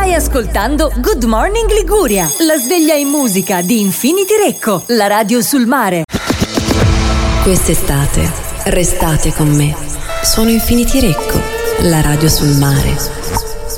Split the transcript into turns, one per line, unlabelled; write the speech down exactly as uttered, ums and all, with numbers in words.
Stai ascoltando Good Morning Liguria, la sveglia in musica di Infinity Recco, la radio sul mare.
Quest'estate restate con me. Sono Infinity Recco, la radio sul mare.